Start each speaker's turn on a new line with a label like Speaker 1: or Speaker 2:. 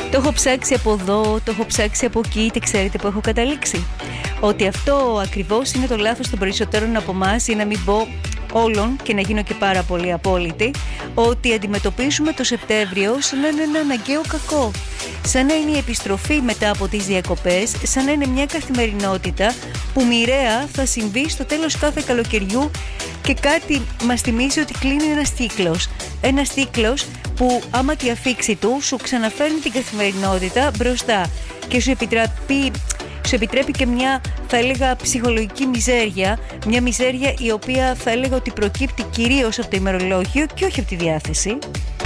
Speaker 1: Το έχω ψάξει από εδώ, το έχω ψάξει από εκεί και ξέρετε που έχω καταλήξει? Ότι αυτό ακριβώς είναι το λάθος των περισσότερων από εμάς, ή να μην πω όλων και να γίνω και πάρα πολύ απόλυτη, ότι αντιμετωπίζουμε το Σεπτέμβριο σαν να είναι ένα αναγκαίο κακό. Σαν να είναι η επιστροφή μετά από τις διακοπές, σαν να είναι μια καθημερινότητα που μοιραία θα συμβεί στο τέλος κάθε καλοκαιριού και κάτι μας θυμίζει ότι κλείνει ένας κύκλος. Ένας κύκλος που άμα τη αφήξη του σου ξαναφέρνει την καθημερινότητα μπροστά και σου επιτρέπει και μια, θα έλεγα, ψυχολογική μιζέρια, μια μιζέρια η οποία θα έλεγα ότι προκύπτει κυρίως από το ημερολόγιο και όχι από τη διάθεση.